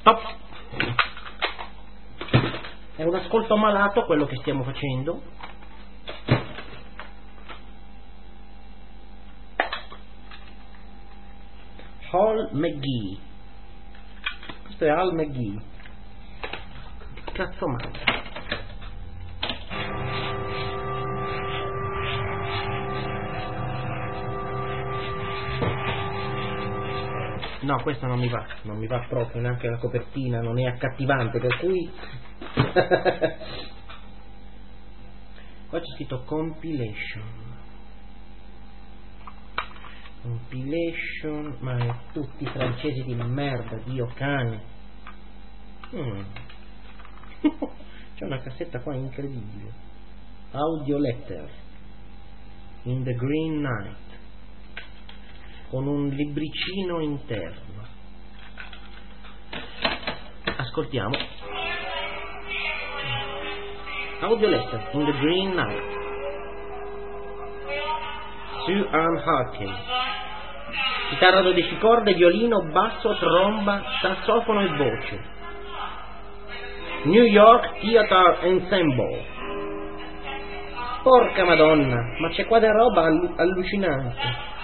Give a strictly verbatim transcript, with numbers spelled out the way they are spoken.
Stop. È un ascolto malato quello che stiamo facendo. Hal McGee. Questo è Hal McGee. Che cazzo manca? No, questo non mi va, non mi va proprio, neanche la copertina non è accattivante, per cui qua c'è scritto compilation. Compilation, ma è tutti francesi di merda, Dio cane. Mm. C'è una cassetta qua incredibile. Audio letter in the Green Knight, con un libricino interno. Ascoltiamo. Audio letter in the Green Knight. Sue Ann Harkin. Chitarra dodici corde, violino, basso, tromba, sassofono e voce. New York Theater Ensemble. Porca madonna, ma c'è qua da roba allu- allucinante.